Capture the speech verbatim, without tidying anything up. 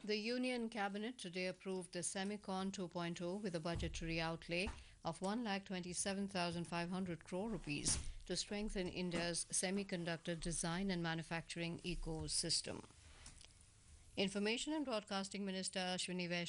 The Union Cabinet today approved the Semicon 2.0 with a budgetary outlay of one lakh twenty-seven thousand five hundred crore rupees to strengthen India's semiconductor design and manufacturing ecosystem. Information and Broadcasting Minister Ashwini Vaishnaw